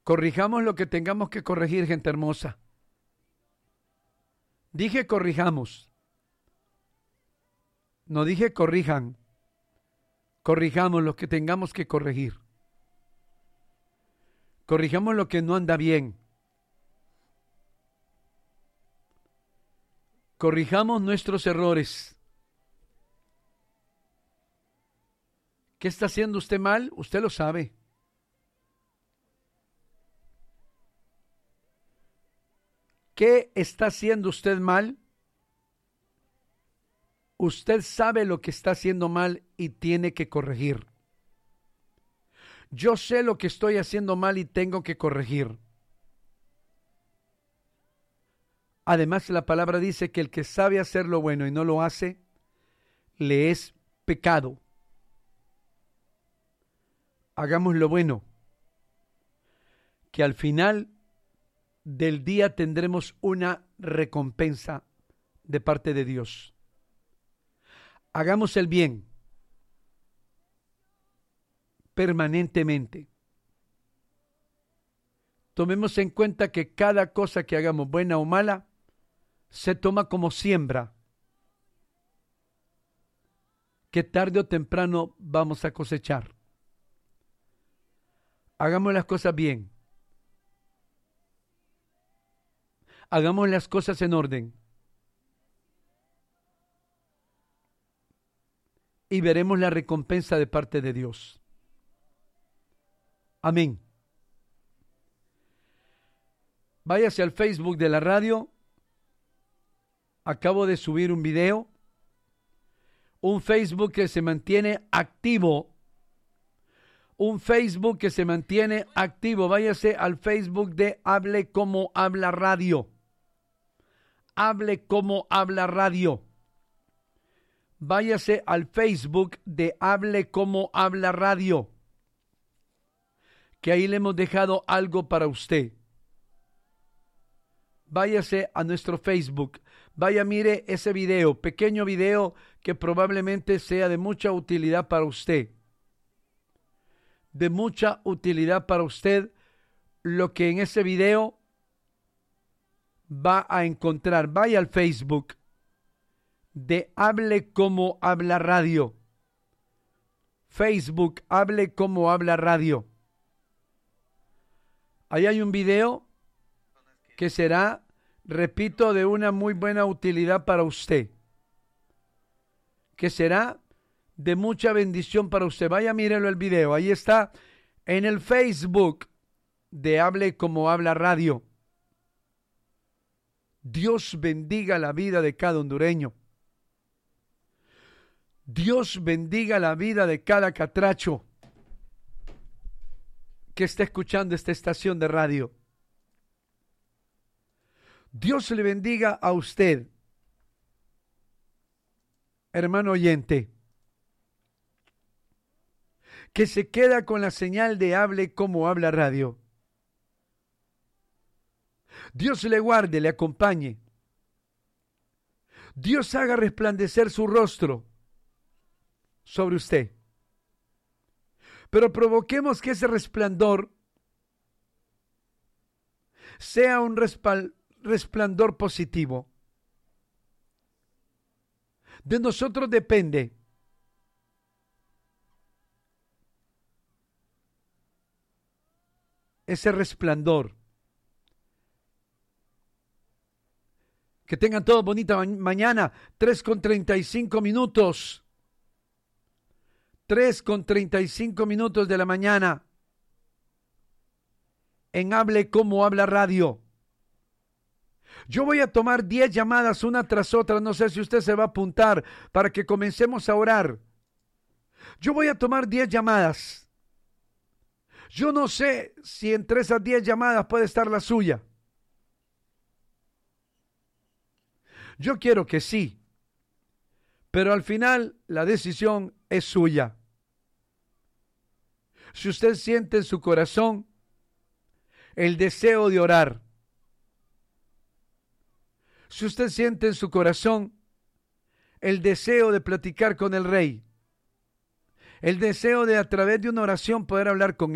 Corrijamos lo que tengamos que corregir, gente hermosa. Dije corrijamos. No dije corrijan. Corrijamos lo que tengamos que corregir. Corrijamos lo que no anda bien. Corrijamos nuestros errores. ¿Qué está haciendo usted mal? Usted lo sabe. ¿Qué está haciendo usted mal? Usted sabe lo que está haciendo mal y tiene que corregir. Yo sé lo que estoy haciendo mal y tengo que corregir. Además, la palabra dice que el que sabe hacer lo bueno y no lo hace, le es pecado. Hagamos lo bueno, que al final del día tendremos una recompensa de parte de Dios. Hagamos el bien permanentemente. Tomemos en cuenta que cada cosa que hagamos, buena o mala, se toma como siembra, que tarde o temprano vamos a cosechar. Hagamos las cosas bien. Hagamos las cosas en orden. Y veremos la recompensa de parte de Dios. Amén. Váyase al Facebook de la radio. Acabo de subir un video. Un Facebook que se mantiene activo. Un Facebook que se mantiene activo. Váyase al Facebook de Hable Como Habla Radio. Hable Como Habla Radio. Váyase al Facebook de Hable Como Habla Radio. Que ahí le hemos dejado algo para usted. Váyase a nuestro Facebook. Vaya, mire ese video, pequeño video que probablemente sea de mucha utilidad para usted. De mucha utilidad para usted lo que en ese video va a encontrar. Vaya al Facebook de Hable Como Habla Radio. Facebook, Hable Como Habla Radio. Ahí hay un video que será, repito, de una muy buena utilidad para usted. Que será de mucha bendición para usted. Vaya, mírelo el video. Ahí está en el Facebook de Hable Como Habla Radio. Dios bendiga la vida de cada hondureño. Dios bendiga la vida de cada catracho que está escuchando esta estación de radio. Dios le bendiga a usted, hermano oyente, que se queda con la señal de Hable Como Habla Radio. Dios le guarde, le acompañe. Dios haga resplandecer su rostro sobre usted. Pero provoquemos que ese resplandor sea un resplandor positivo. De nosotros depende ese resplandor. Que tengan todos bonita mañana. 3:35. 3:35 de la mañana. En Hable Como Habla Radio. Yo voy a tomar 10 llamadas una tras otra. No sé si usted se va a apuntar para que comencemos a orar. Yo voy a tomar 10 llamadas. Yo no sé si entre esas 10 llamadas puede estar la suya. Yo quiero que sí. Pero al final la decisión es suya. Si usted siente en su corazón el deseo de orar, si usted siente en su corazón el deseo de platicar con el Rey, el deseo de a través de una oración poder hablar con Él,